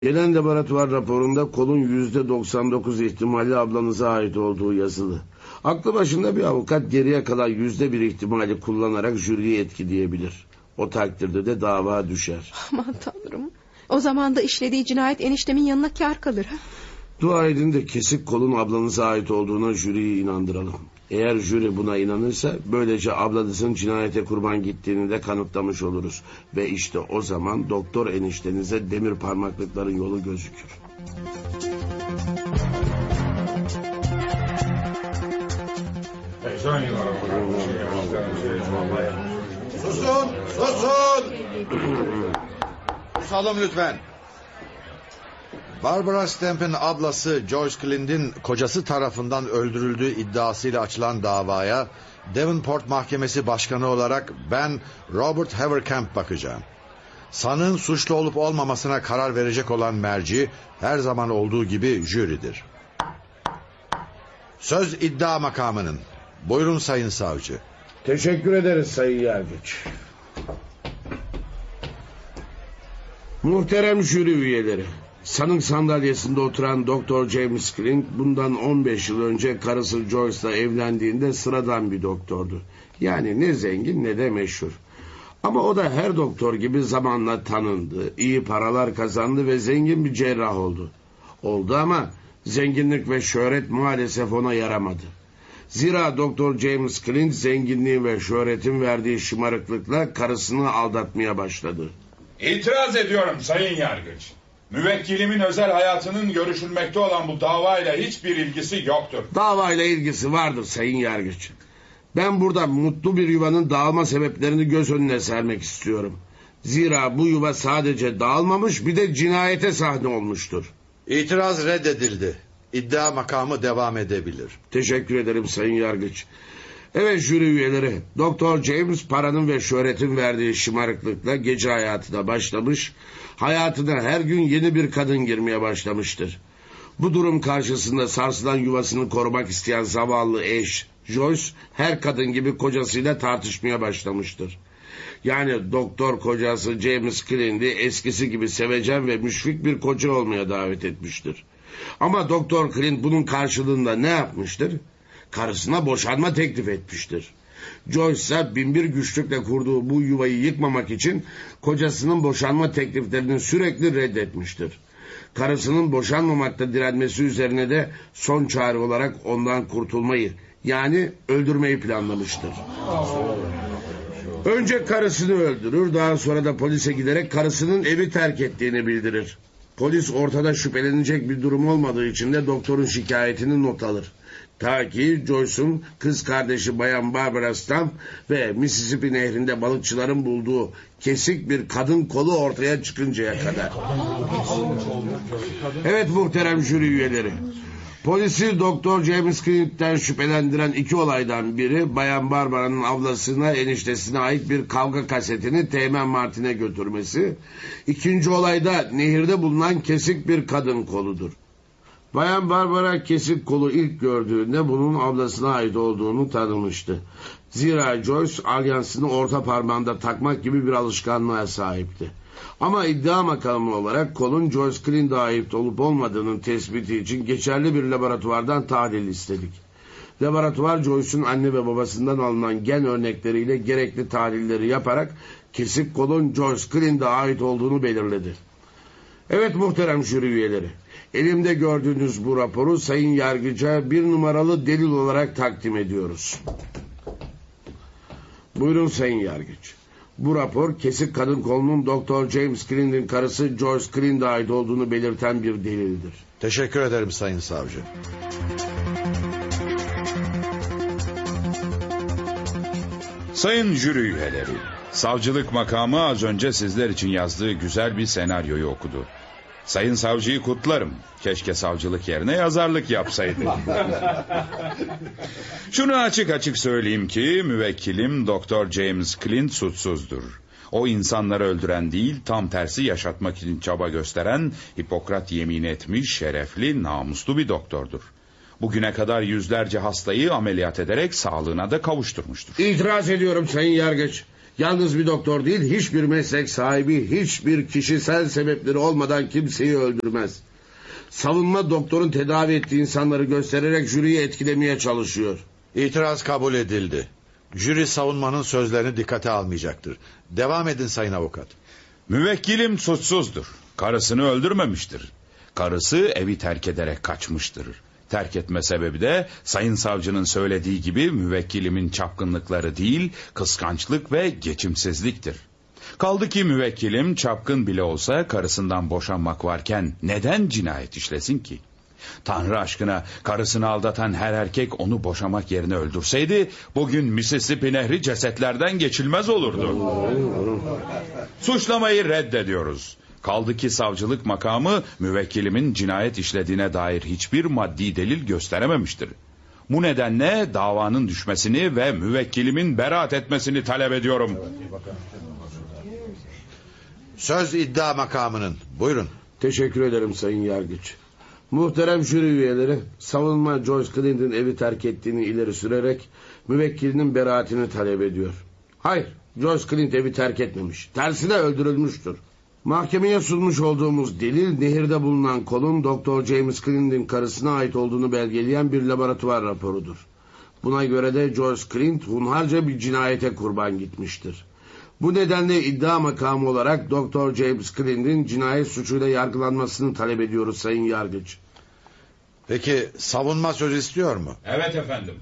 Gelen laboratuvar raporunda kolun %99 ihtimali ablanıza ait olduğu yazılı. Aklı başında bir avukat geriye kalan %1 ihtimali kullanarak jüriyi etkileyebilir. O takdirde de dava düşer. Aman tanrım. O zaman da işlediği cinayet eniştemin yanına kâr kalır. Dua edin de kesik kolun ablanıza ait olduğuna jüriyi inandıralım. Eğer jüri buna inanırsa böylece ablanızın cinayete kurban gittiğini de kanıtlamış oluruz. Ve işte o zaman doktor eniştenize demir parmaklıkların yolu gözükür. Susun! Susun! Susalım lütfen. Barbara Stamp'in ablası Joyce Clint'in kocası tarafından öldürüldüğü iddiasıyla açılan davaya Devonport Mahkemesi Başkanı olarak ben Robert Haverkamp bakacağım. Sanığın suçlu olup olmamasına karar verecek olan merci her zaman olduğu gibi jüridir. Söz iddia makamının. Buyurun sayın savcı. Teşekkür ederiz sayın yargıç. Muhterem jüri üyeleri. Sanık sandalyesinde oturan Doktor James Clint bundan 15 yıl önce karısı Joyce'la evlendiğinde sıradan bir doktordu. Yani ne zengin ne de meşhur. Ama o da her doktor gibi zamanla tanındı, iyi paralar kazandı ve zengin bir cerrah oldu. Oldu ama zenginlik ve şöhret maalesef ona yaramadı. Zira Doktor James Clint zenginliğin ve şöhretin verdiği şımarıklıkla karısını aldatmaya başladı. İtiraz ediyorum sayın yargıç. Müvekkilimin özel hayatının görüşülmekte olan bu davayla hiçbir ilgisi yoktur. Davayla ilgisi vardır sayın yargıç. Ben burada mutlu bir yuvanın dağılma sebeplerini göz önüne sermek istiyorum. Zira bu yuva sadece dağılmamış bir de cinayete sahne olmuştur. İtiraz reddedildi. İddia makamı devam edebilir. Teşekkür ederim sayın yargıç. Evet jüri üyeleri, Doktor James paranın ve şöhretin verdiği şımarıklıkla gece hayatına başlamış, hayatına her gün yeni bir kadın girmeye başlamıştır. Bu durum karşısında sarsılan yuvasını korumak isteyen zavallı eş, Joyce, her kadın gibi kocasıyla tartışmaya başlamıştır. Yani doktor kocası James Clint'i eskisi gibi sevecen ve müşfik bir koca olmaya davet etmiştir. Ama Doktor Clint bunun karşılığında ne yapmıştır? Karısına boşanma teklif etmiştir. Joyce ise binbir güçlükle kurduğu bu yuvayı yıkmamak için kocasının boşanma tekliflerini sürekli reddetmiştir. Karısının boşanmamakta direnmesi üzerine de son çare olarak ondan kurtulmayı, yani öldürmeyi planlamıştır. Önce karısını öldürür, daha sonra da polise giderek karısının evi terk ettiğini bildirir. Polis ortada şüphelenecek bir durum olmadığı için de doktorun şikayetini not alır. Ta ki Joyce'un kız kardeşi Bayan Barbara Stamp ve Mississippi nehrinde balıkçıların bulduğu kesik bir kadın kolu ortaya çıkıncaya kadar. Evet muhterem jüri üyeleri. Polisi Doktor James Clint'ten şüphelendiren iki olaydan biri Bayan Barbara'nın ablasına eniştesine ait bir kavga kasetini Teğmen Martin'e götürmesi. İkinci olayda nehirde bulunan kesik bir kadın koludur. Bayan Barbara kesik kolu ilk gördüğünde bunun ablasına ait olduğunu tanımıştı. Zira Joyce alyansını orta parmağında takmak gibi bir alışkanlığa sahipti. Ama iddia makamı olarak kolun Joyce Clint'e ait olup olmadığının tespiti için geçerli bir laboratuvardan tahlil istedik. Laboratuvar Joyce'un anne ve babasından alınan gen örnekleriyle gerekli tahlilleri yaparak kesik kolun Joyce Clint'e ait olduğunu belirledi. Evet muhterem jüri üyeleri, elimde gördüğünüz bu raporu sayın yargıca bir numaralı delil olarak takdim ediyoruz. Buyurun sayın yargıç. Bu rapor kesik kadın kolunun Doktor James Clint'in karısı Joyce Clint'e ait olduğunu belirten bir delildir. Teşekkür ederim sayın savcı. Sayın jüri üyeleri, savcılık makamı az önce sizler için yazdığı güzel bir senaryoyu okudu. Sayın savcıyı kutlarım. Keşke savcılık yerine yazarlık yapsaydı. Şunu açık açık söyleyeyim ki müvekkilim Doktor James Clint suçsuzdur. O insanları öldüren değil, tam tersi yaşatmak için çaba gösteren, Hipokrat yemin etmiş, şerefli, namuslu bir doktordur. Bugüne kadar yüzlerce hastayı ameliyat ederek sağlığına da kavuşturmuştur. İtiraz ediyorum sayın yargıç. Yalnız bir doktor değil, hiçbir meslek sahibi hiçbir kişisel sebepleri olmadan kimseyi öldürmez. Savunma doktorun tedavi ettiği insanları göstererek jüriyi etkilemeye çalışıyor. İtiraz kabul edildi. Jüri savunmanın sözlerini dikkate almayacaktır. Devam edin sayın avukat. Müvekkilim suçsuzdur. Karısını öldürmemiştir. Karısı evi terk ederek kaçmıştır. Terk etme sebebi de sayın savcının söylediği gibi müvekkilimin çapkınlıkları değil, kıskançlık ve geçimsizliktir. Kaldı ki müvekkilim çapkın bile olsa karısından boşanmak varken neden cinayet işlesin ki? Tanrı aşkına karısını aldatan her erkek onu boşamak yerine öldürseydi bugün Mississippi Nehri cesetlerden geçilmez olurdu. Suçlamayı reddediyoruz. Kaldı ki savcılık makamı müvekkilimin cinayet işlediğine dair hiçbir maddi delil gösterememiştir. Bu nedenle davanın düşmesini ve müvekkilimin beraat etmesini talep ediyorum. Söz iddia makamının. Buyurun. Teşekkür ederim sayın yargıç. Muhterem jüri üyeleri, savunma George Clinton evi terk ettiğini ileri sürerek müvekkilinin beraatini talep ediyor. Hayır, George Clinton evi terk etmemiş. Tersine öldürülmüştür. Mahkemeye sunmuş olduğumuz delil nehirde bulunan kolun Dr. James Clinton karısına ait olduğunu belgeleyen bir laboratuvar raporudur. Buna göre de George Clinton hunharca bir cinayete kurban gitmiştir. Bu nedenle iddia makamı olarak Dr. James Clinton cinayet suçuyla yargılanmasını talep ediyoruz sayın yargıç. Peki savunma söz istiyor mu? Evet efendim.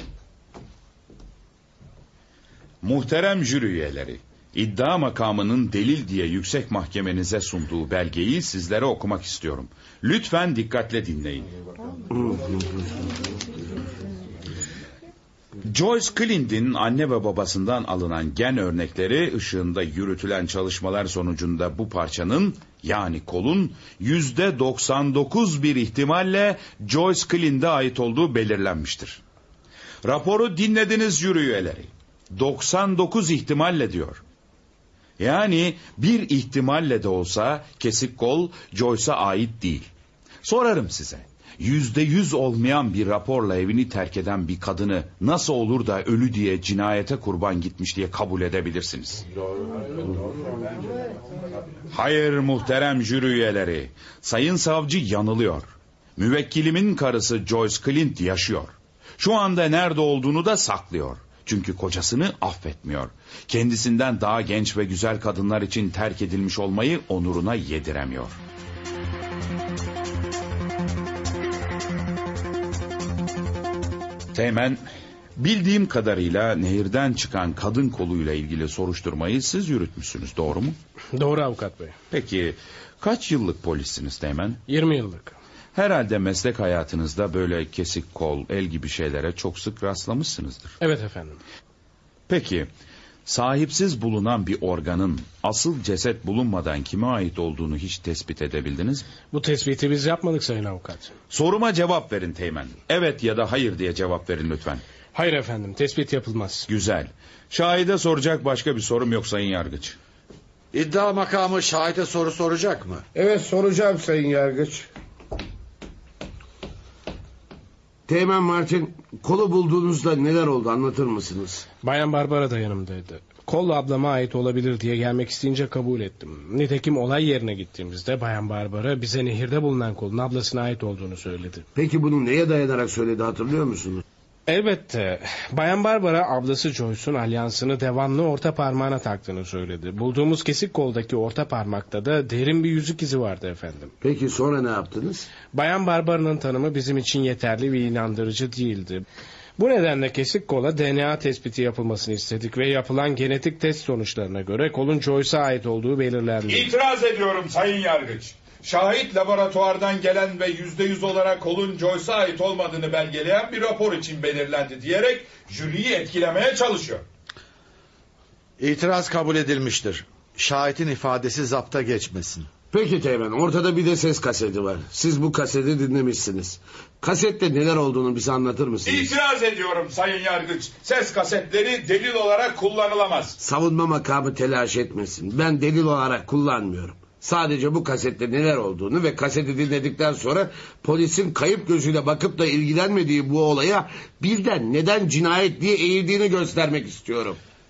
Muhterem jüri üyeleri, iddia makamının delil diye yüksek mahkemenize sunduğu belgeyi sizlere okumak istiyorum. Lütfen dikkatle dinleyin. Joyce Clinton anne ve babasından alınan gen örnekleri ışığında yürütülen çalışmalar sonucunda bu parçanın yani kolun %99 bir ihtimalle Joyce Clinton'a ait olduğu belirlenmiştir. Raporu dinlediniz jüri üyeleri. 99 ihtimalle diyor. Yani bir ihtimalle de olsa kesik kol Joyce'a ait değil. Sorarım size. %100 olmayan bir raporla evini terk eden bir kadını nasıl olur da ölü diye cinayete kurban gitmiş diye kabul edebilirsiniz? Hayır muhterem jüri üyeleri. Sayın savcı yanılıyor. Müvekkilimin karısı Joyce Clinton yaşıyor. Şu anda nerede olduğunu da saklıyor. Çünkü kocasını affetmiyor. Kendisinden daha genç ve güzel kadınlar için terk edilmiş olmayı onuruna yediremiyor. Teğmen, bildiğim kadarıyla nehirden çıkan kadın koluyla ilgili soruşturmayı siz yürütmüşsünüz, doğru mu? Doğru avukat bey. Peki kaç yıllık polissiniz Teğmen? 20 yıllık. Herhalde meslek hayatınızda böyle kesik kol, el gibi şeylere çok sık rastlamışsınızdır. Evet efendim. Peki, sahipsiz bulunan bir organın asıl ceset bulunmadan kime ait olduğunu hiç tespit edebildiniz mi? Bu tespiti biz yapmadık sayın avukat. Soruma cevap verin Teğmen. Evet ya da hayır diye cevap verin lütfen. Hayır efendim, tespit yapılmaz. Güzel. Şahide soracak başka bir sorum yok sayın yargıç. İddia makamı şahide soru soracak mı? Evet soracağım sayın yargıç. Teğmen Martin, kolu bulduğunuzda neler oldu anlatır mısınız? Bayan Barbara da yanımdaydı. Kol ablama ait olabilir diye gelmek isteyince kabul ettim. Nitekim olay yerine gittiğimizde Bayan Barbara bize nehirde bulunan kolun ablasına ait olduğunu söyledi. Peki bunu neye dayanarak söyledi hatırlıyor musunuz? Elbette. Bayan Barbara ablası Joyce'un alyansını devamlı orta parmağına taktığını söyledi. Bulduğumuz kesik koldaki orta parmakta da derin bir yüzük izi vardı efendim. Peki sonra ne yaptınız? Bayan Barbara'nın tanımı bizim için yeterli ve inandırıcı değildi. Bu nedenle kesik kola DNA tespiti yapılmasını istedik ve yapılan genetik test sonuçlarına göre kolun Joyce'a ait olduğu belirlendi. İtiraz ediyorum sayın yargıç. Şahit laboratuvardan gelen ve %100 olarak kolun Joyce'a ait olmadığını belgeleyen bir rapor için belirlendi diyerek jüriyi etkilemeye çalışıyor. İtiraz kabul edilmiştir. Şahitin ifadesi zapta geçmesin. Peki Teğmen, ortada bir de ses kaseti var. Siz bu kaseti dinlemişsiniz. Kasette neler olduğunu bize anlatır mısınız? İtiraz ediyorum sayın yargıç. Ses kasetleri delil olarak kullanılamaz. Savunma makamı telaş etmesin. Ben delil olarak kullanmıyorum. Sadece bu kasette neler olduğunu ve kaseti dinledikten sonra polisin kayıp gözüyle bakıp da ilgilenmediği bu olaya birden neden cinayet diye eğildiğini göstermek istiyorum.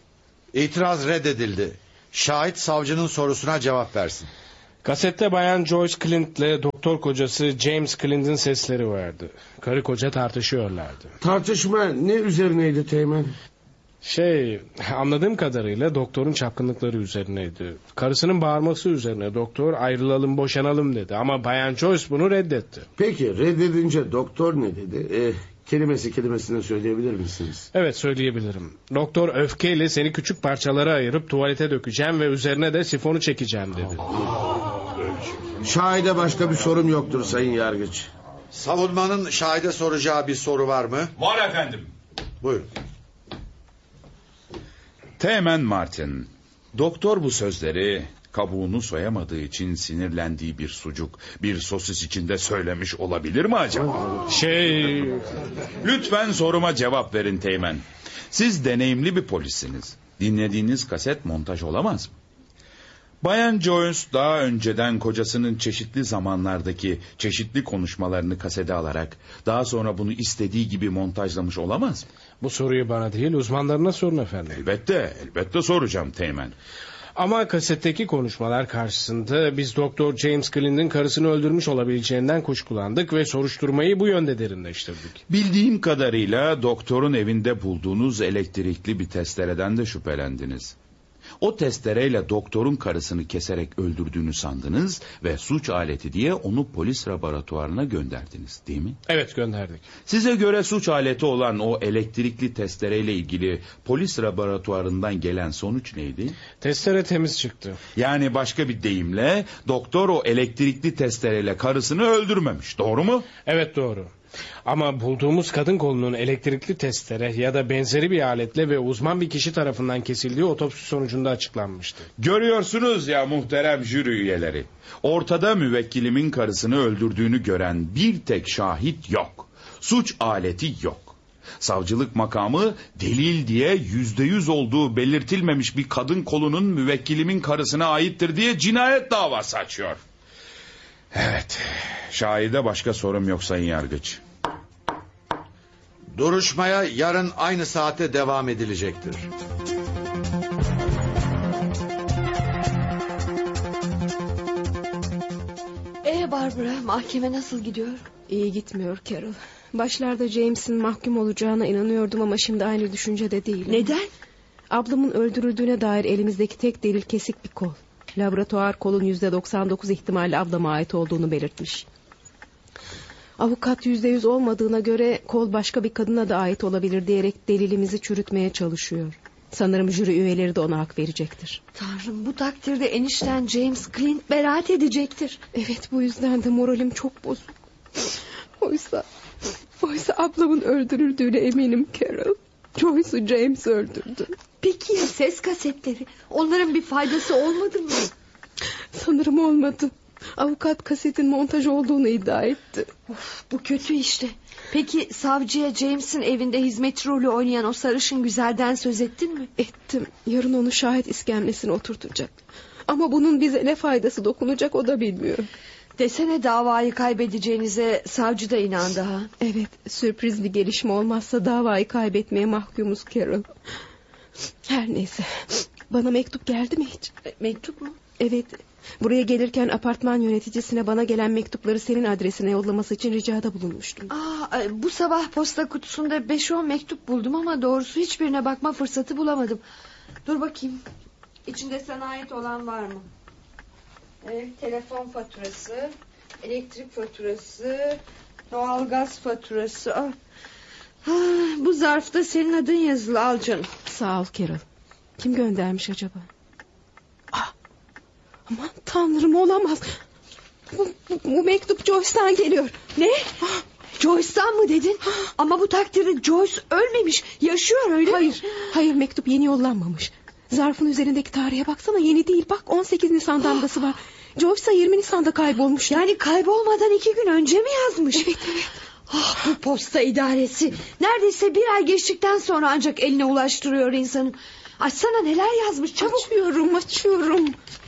İtiraz reddedildi. Şahit savcının sorusuna cevap versin. Kasette Bayan Joyce Clint ile doktor kocası James Clint'in sesleri vardı. Karı koca tartışıyorlardı. Tartışma ne üzerineydi Teğmen? Anladığım kadarıyla doktorun çapkınlıkları üzerineydi. Karısının bağırması üzerine doktor ayrılalım boşanalım dedi. Ama Bayan Joyce bunu reddetti. Peki reddedince doktor ne dedi? Kelimesine söyleyebilir misiniz? Evet, söyleyebilirim. Doktor öfkeyle seni küçük parçalara ayırıp tuvalete dökeceğim ve üzerine de sifonu çekeceğim dedi. Şahide başka bir sorum yoktur sayın yargıç. Savunmanın şahide soracağı bir soru var mı? Var efendim. Buyurun. Teğmen Martin, doktor bu sözleri kabuğunu soyamadığı için sinirlendiği bir sucuk, bir sosis içinde söylemiş olabilir mi acaba? Lütfen soruma cevap verin Teğmen. Siz deneyimli bir polissiniz. Dinlediğiniz kaset montaj olamaz mı? Bayan Joyce daha önceden kocasının çeşitli zamanlardaki çeşitli konuşmalarını kasete alarak daha sonra bunu istediği gibi montajlamış olamaz mı? Bu soruyu bana değil uzmanlarına sorun efendim. Elbette soracağım Teğmen. Ama kasetteki konuşmalar karşısında biz Doktor James Clint'in karısını öldürmüş olabileceğinden kuşkulandık ve soruşturmayı bu yönde derinleştirdik. Bildiğim kadarıyla doktorun evinde bulduğunuz elektrikli bir testereden de şüphelendiniz. O testereyle doktorun karısını keserek öldürdüğünü sandınız ve suç aleti diye onu polis laboratuvarına gönderdiniz, değil mi? Evet, gönderdik. Size göre suç aleti olan o elektrikli testereyle ilgili polis laboratuvarından gelen sonuç neydi? Testere temiz çıktı. Yani başka bir deyimle doktor o elektrikli testereyle karısını öldürmemiş, doğru mu? Evet, doğru. Ama bulduğumuz kadın kolunun elektrikli testere ya da benzeri bir aletle ve uzman bir kişi tarafından kesildiği otopsi sonucunda açıklanmıştı. Görüyorsunuz ya muhterem jüri üyeleri. Ortada müvekkilimin karısını öldürdüğünü gören bir tek şahit yok. Suç aleti yok. Savcılık makamı delil diye %100 olduğu belirtilmemiş bir kadın kolunun müvekkilimin karısına aittir diye cinayet davası açıyor. Evet, şahide başka sorum yok sayın yargıç. Duruşmaya yarın aynı saatte devam edilecektir. Barbara, mahkeme nasıl gidiyor? İyi gitmiyor Carol. Başlarda James'in mahkum olacağına inanıyordum ama şimdi aynı düşüncede değilim. Neden? Ablamın öldürüldüğüne dair elimizdeki tek delil kesik bir kol. Laboratuvar kolun %99 ihtimalle ablama ait olduğunu belirtmiş. Avukat %100 olmadığına göre kol başka bir kadına da ait olabilir diyerek delilimizi çürütmeye çalışıyor. Sanırım jüri üyeleri de ona hak verecektir. Tanrım, bu takdirde enişten James Clint beraat edecektir. Evet, bu yüzden de moralim çok bozuk. Oysa ablamın öldürüldüğüne eminim Carol. Joyce'u James öldürdü. Peki ya ses kasetleri? Onların bir faydası olmadı mı? Sanırım olmadı. Avukat kasetin montaj olduğunu iddia etti. Bu kötü işte. Peki savcıya James'in evinde hizmetçi rolü oynayan o sarışın güzelden söz ettin mi? Ettim. Yarın onu şahit iskemlesine oturtacak. Ama bunun bize ne faydası dokunacak o da bilmiyor. Desene davayı kaybedeceğinize savcı da inandı ha. Evet, sürpriz bir gelişme olmazsa davayı kaybetmeye mahkumuz Carol. Her neyse. Bana mektup geldi mi hiç? Mektup mu? Evet. Buraya gelirken apartman yöneticisine bana gelen mektupları senin adresine yollaması için ricada bulunmuştum. Bu sabah posta kutusunda 5-10 mektup buldum ama doğrusu hiçbirine bakma fırsatı bulamadım. Dur bakayım. İçinde sana ait olan var mı? Telefon faturası, elektrik faturası, doğalgaz faturası. Bu zarfta senin adın yazılı, al canım. Sağ ol Carol. Kim göndermiş acaba? Aman tanrım, olamaz. Bu mektup Joyce'dan geliyor. Ne? Joyce'dan mı dedin? Ama bu takdirde Joyce ölmemiş, yaşıyor öyle mi? Hayır, mektup yeni yollanmamış. Zarfın üzerindeki tarihe baksana, yeni değil. Bak, 18 Nisan damgası var. Joyce 20 Nisan'da kaybolmuş. Yani kaybolmadan 2 gün önce mi yazmış? Evet. Bu posta idaresi. Neredeyse bir ay geçtikten sonra ancak eline ulaştırıyor insanın. Açsana, neler yazmış, çabuk. Açıyorum.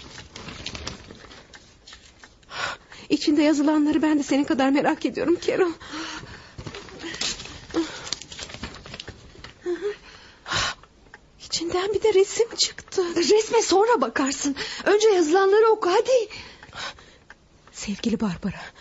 İçinde yazılanları ben de senin kadar merak ediyorum Carol. İçinde İçinden bir de resim çıktı. Resme sonra bakarsın. Önce yazılanları oku hadi. Sevgili Barbara,